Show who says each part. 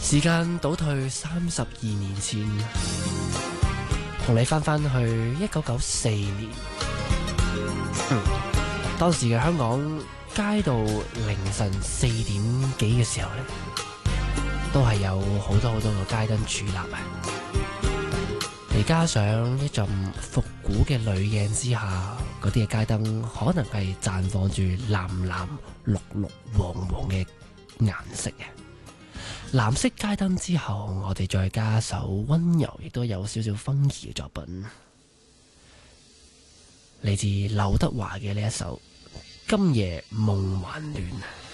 Speaker 1: 時間倒退32年前，同你翻去1994年。當時嘅香港街道凌晨4點幾嘅時候呢，都係有好多個街燈矗立啊！嚟加上一陣復古嘅濾鏡之下，嗰啲嘅街燈可能係綻放住藍藍、綠綠、黃黃嘅顏色嘅。藍色街燈之後，我哋再加首溫柔亦都有少少funky嘅作品，嚟自劉德華嘅呢一首《今夜夢還亂》。